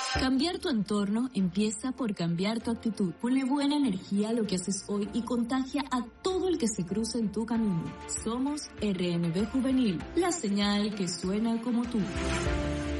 Cambiar tu entorno empieza por cambiar tu actitud. Ponle buena energía a lo que haces hoy y contagia a todo el que se cruce en tu camino. Somos RNB Juvenil, la señal que suena como tú.